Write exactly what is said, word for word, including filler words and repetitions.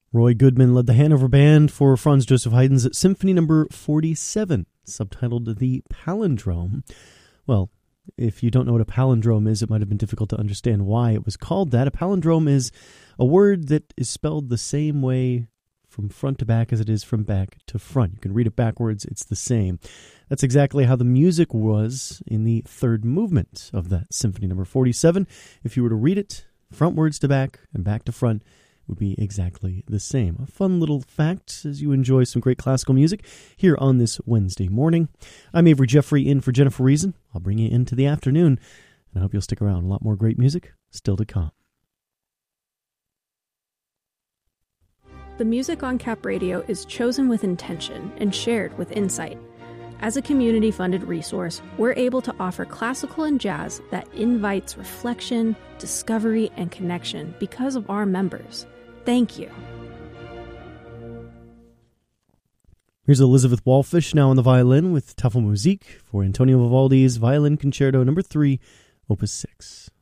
Roy Goodman led the Hanover Band for Franz Joseph Haydn's Symphony Number forty-seven, subtitled The Palindrome. Well, if you don't know what a palindrome is, it might have been difficult to understand why it was called that. A palindrome is a word that is spelled the same way from front to back as it is from back to front. You can read it backwards, it's the same. That's exactly how the music was in the third movement of that Symphony Number forty-seven. If you were to read it frontwards to back and back to front, would be exactly the same. A fun little fact as you enjoy some great classical music here on this Wednesday morning. I'm Avery Jeffrey in for Jennifer Reason. I'll bring you into the afternoon, and I hope you'll stick around. A lot more great music still to come. The music on Cap Radio is chosen with intention and shared with insight. As a community-funded resource, we're able to offer classical and jazz that invites reflection, discovery, and connection because of our members. Thank you. Here's Elizabeth Wallfish now on the violin with Tafelmusik for Antonio Vivaldi's Violin Concerto Number three, Opus six.